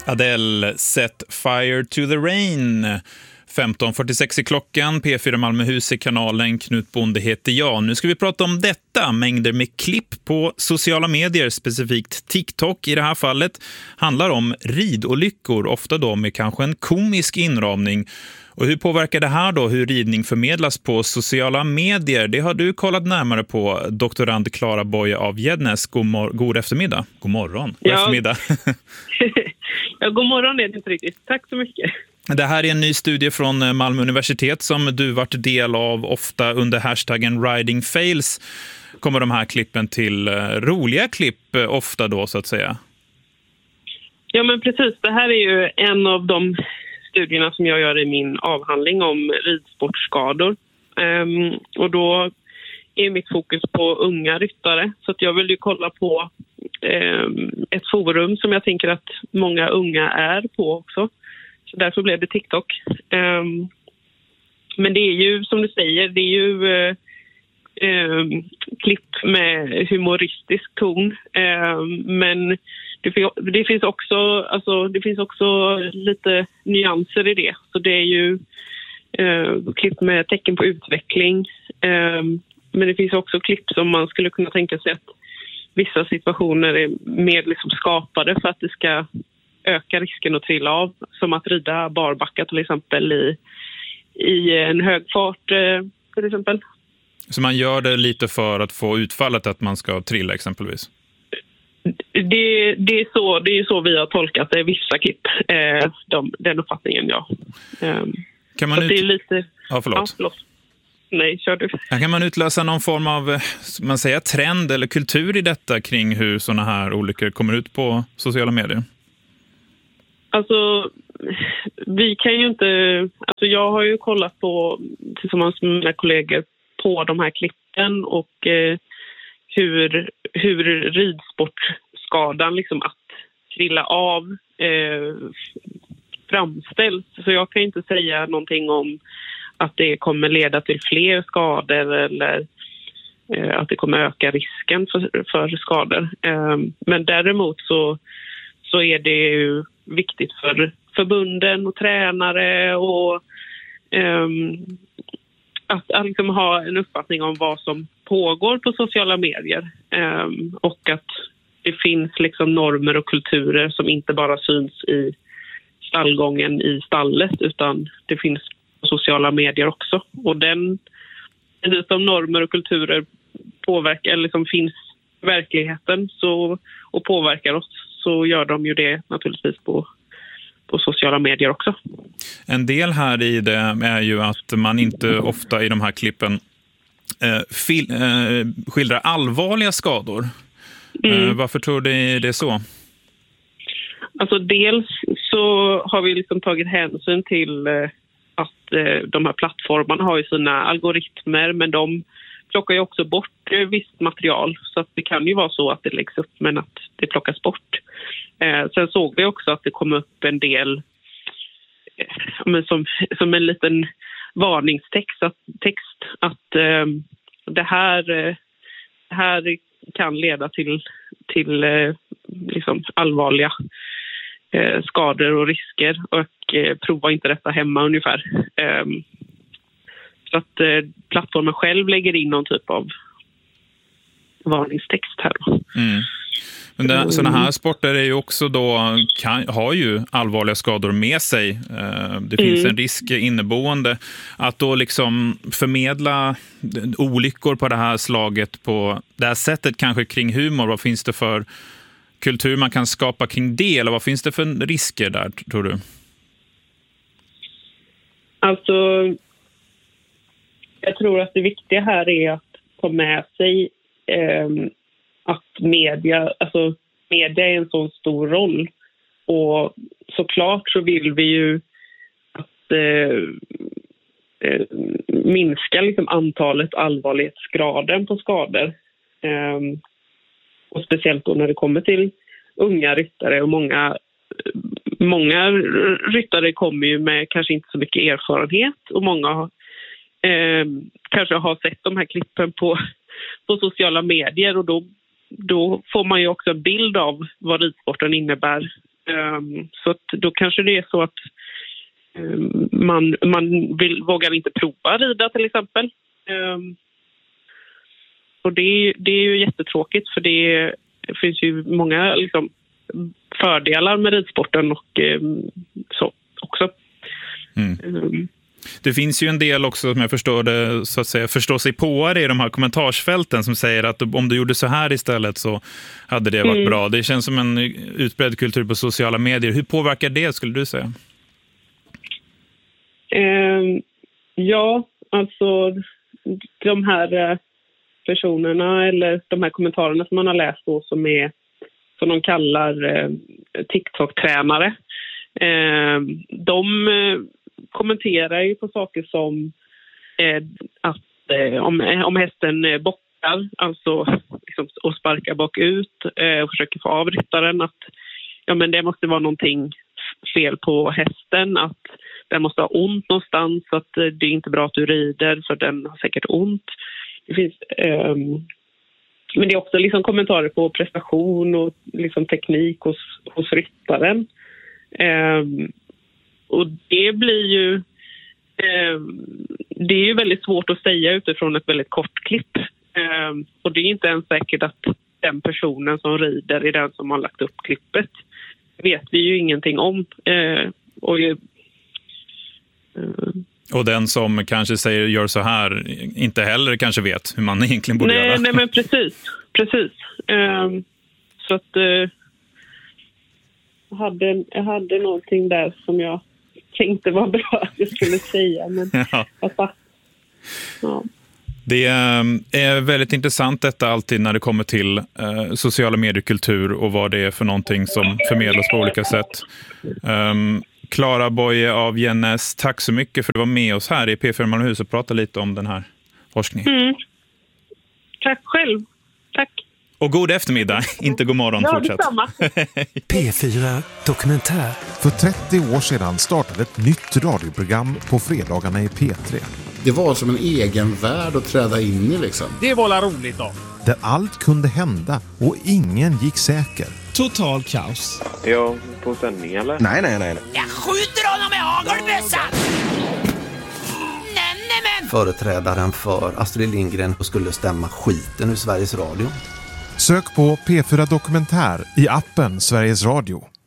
Adele, Set Fire to the Rain. 15.46 i klockan, P4 Malmöhus i kanalen, Knut Bonde heter jag. Nu ska vi prata om detta, mängder med klipp på sociala medier, specifikt TikTok i det här fallet, handlar om ridolyckor, ofta då med kanske en komisk inramning. Och hur påverkar det här då hur ridning förmedlas på sociala medier? Det har du kollat närmare på, doktorand Klara Boye av Gäddnäs. God eftermiddag. God morgon. God eftermiddag. Ja, god morgon är det inte riktigt. Tack så mycket. Det här är en ny studie från Malmö universitet som du varit del av ofta under hashtaggen Riding Fails. Kommer de här klippen till roliga klipp ofta då så att säga? Ja men precis, det här är ju en av de studierna som jag gör i min avhandling om ridsportskador. Och då är mitt fokus på unga ryttare. Så att jag vill ju kolla på ett forum som jag tänker att många unga är på också. Så därför blev det TikTok. Men det är ju, som du säger, det är ju klipp med humoristisk ton. Men det finns också lite nyanser i det. Så det är ju klipp med tecken på utveckling. Men det finns också klipp som man skulle kunna tänka sig att vissa situationer är mer liksom skapade för att det ska öka risken att trilla av. Som att rida barbacka till exempel i en hög fart till exempel. Så man gör det lite för att få utfallet att man ska trilla exempelvis? Det är så vi har tolkat det, vissa klipp. Den uppfattningen, ja. Kan man det är lite... Ja, förlåt. Nej, kör du. Kan man utlösa någon form av man säger, trend eller kultur i detta kring hur såna här olyckor kommer ut på sociala medier? Alltså, vi kan ju inte... Alltså jag har ju kollat på, tillsammans med mina kollegor, på de här klippen och hur ridsportskadan, liksom att trilla av, framställs. Så jag kan inte säga någonting om att det kommer leda till fler skador eller att det kommer öka risken för skador. Men däremot så är det ju viktigt för förbunden och tränare och att liksom ha en uppfattning om vad som pågår på sociala medier. Och att det finns liksom normer och kulturer som inte bara syns i stallgången i stallet, utan det finns på sociala medier också. Och som normer och kulturer påverkar, eller som finns i verkligheten och påverkar oss, så gör de ju det naturligtvis på sociala medier också. En del här i det är ju att man inte ofta i de här klippen skildrar allvarliga skador. Varför tror du det är så? Alltså dels så har vi liksom tagit hänsyn till att de här plattformarna har ju sina algoritmer, men de plockar ju också bort visst material, så att det kan ju vara så att det läggs upp men att det plockas bort. Sen såg vi också att det kom upp en del som en liten varningstext att det här kan leda till liksom allvarliga skador och risker, och prova inte detta hemma ungefär. Så att plattformen själv lägger in någon typ av varningstext här då. Men sådana här sporter är ju också då, har ju allvarliga skador med sig. Det finns en risk inneboende. Att då liksom förmedla olyckor på det här slaget på det här sättet, kanske kring humor. Vad finns det för kultur man kan skapa kring det? Eller vad finns det för risker där, tror du? Alltså, jag tror att det viktiga här är att ta med sig att media är en så stor roll, och såklart så vill vi ju att minska liksom antalet allvarlighetsgraden på skador, och speciellt då när det kommer till unga ryttare, och många ryttare kommer ju med kanske inte så mycket erfarenhet, och många kanske har sett de här klippen på sociala medier, och då får man ju också en bild av vad ridsporten innebär Så att då kanske det är så att man vågar inte prova rida till exempel. Och det är ju jättetråkigt, för det finns ju många liksom fördelar med ridsporten och så också. Det finns ju en del också, som jag förstår det, så att säga, förstå sig på det i de här kommentarsfälten som säger att om du gjorde så här istället så hade det varit bra. Det känns som en utbredd kultur på sociala medier. Hur påverkar det, skulle du säga? Ja, alltså de här personerna eller de här kommentarerna som man har läst då, som de kallar TikTok-tränare. De kommenterar ju på saker som att om hästen bockar, alltså liksom, och sparkar bakut och försöker få av ryttaren, att men det måste vara någonting fel på hästen, att den måste ha ont någonstans, så att det är inte bra att du rider för den har säkert ont. Det finns, men det är också liksom kommentarer på prestation och liksom teknik hos ryttaren. Och det blir ju det är ju väldigt svårt att säga utifrån ett väldigt kort klipp. Och det är inte ens säkert att den personen som rider är den som har lagt upp klippet. Vet vi ju ingenting om. Och den som kanske säger gör så här inte heller kanske vet hur man egentligen borde göra. Nej, men precis. Så att jag hade någonting där som jag tänkte var bra att jag skulle säga. Men ja. Det är väldigt intressant detta alltid när det kommer till sociala mediekultur och vad det är för någonting som förmedlas på olika sätt. Klara Boye av Jennes, tack så mycket för att du var med oss här i P4 Malmöhus och pratade lite om den här forskningen. Tack själv. Tack. Och god eftermiddag, inte god morgon. Ja, fortsätt. Detsamma. P4 Dokumentär. För 30 år sedan startade ett nytt radioprogram på fredagarna i P3. Det var som en egen värld att träda in i liksom. Det var roligt då. Där allt kunde hända och ingen gick säker. Total kaos. Är jag på sändning eller? Nej. Jag skjuter honom med hagelbössan! Nämen! Företrädaren för Astrid Lindgren skulle stämma skiten ur Sveriges Radio. Sök på P4 Dokumentär i appen Sveriges Radio.